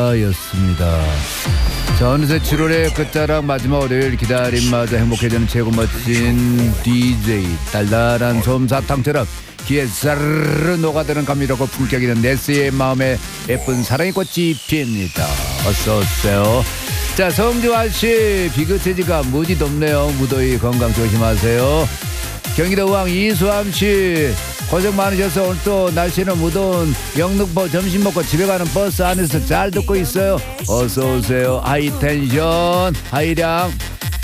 였습니다. 자, 어느새 7월의 끝자락 마지막 월요일 기다림마저 행복해지는 최고 멋진 DJ 달달한 솜사탕처럼 귀에 사르르 녹아드는 감미롭고 품격 있는 네스의 마음에 예쁜 사랑의 꽃이 핍니다. 어서오세요. 자, 성주환씨 비긋해지가 무지 덥네요. 무더위 건강 조심하세요. 경기도 의왕 이수함씨 고생 많으셔서 오늘 또 날씨는 무더운 영등포 점심 먹고 집에 가는 버스 안에서 잘 듣고 있어요. 어서오세요. 하이텐션 하이량